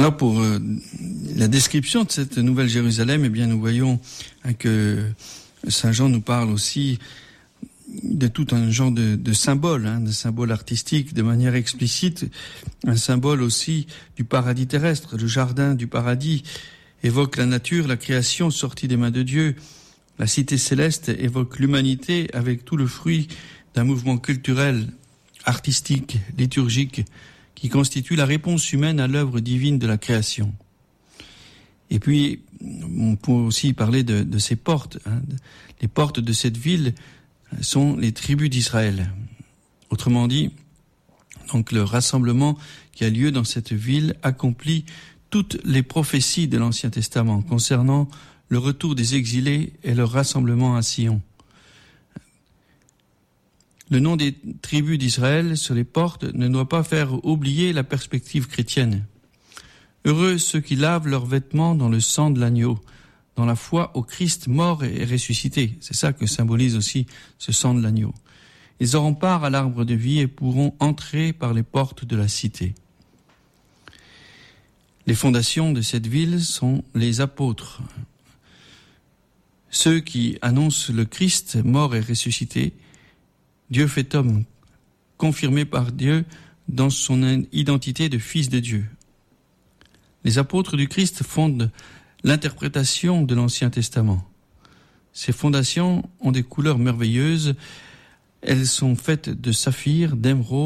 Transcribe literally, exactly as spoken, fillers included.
Alors pour euh, la description de cette nouvelle Jérusalem, eh bien nous voyons hein, que Saint Jean nous parle aussi de tout un genre de, de symboles, hein, de symboles artistiques de manière explicite, un symbole aussi du paradis terrestre, le jardin du paradis évoque la nature, la création sortie des mains de Dieu, la cité céleste évoque l'humanité avec tout le fruit d'un mouvement culturel, artistique, liturgique, qui constitue la réponse humaine à l'œuvre divine de la création. Et puis, on peut aussi parler de, de ces portes. Hein. Les portes de cette ville sont les tribus d'Israël. Autrement dit, donc le rassemblement qui a lieu dans cette ville accomplit toutes les prophéties de l'Ancien Testament concernant le retour des exilés et leur rassemblement à Sion. Le nom des tribus d'Israël sur les portes ne doit pas faire oublier la perspective chrétienne. Heureux ceux qui lavent leurs vêtements dans le sang de l'agneau, dans la foi au Christ mort et ressuscité. C'est ça que symbolise aussi ce sang de l'agneau. Ils auront part à l'arbre de vie et pourront entrer par les portes de la cité. Les fondations de cette ville sont les apôtres. Ceux qui annoncent le Christ mort et ressuscité, Dieu fait homme, confirmé par Dieu dans son identité de fils de Dieu. Les apôtres du Christ fondent l'interprétation de l'Ancien Testament. Ces fondations ont des couleurs merveilleuses. Elles sont faites de saphir, d'émeraude,